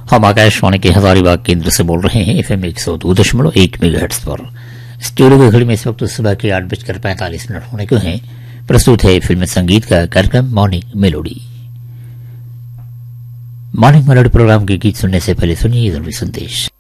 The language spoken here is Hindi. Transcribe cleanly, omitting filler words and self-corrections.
हम आकाशवाणी के हजारीबाग केंद्र से बोल रहे हैं FM 102.1 मेगाहर्ट्ज पर। स्टूडियो की घड़ी में इस वक्त सुबह के 8:45 होने को हैं। प्रस्तुत है फिल्म संगीत का कार्यक्रम morning melody. Morning melody programme के गीत सुनने से पहले सुनिए जरूरी संदेश।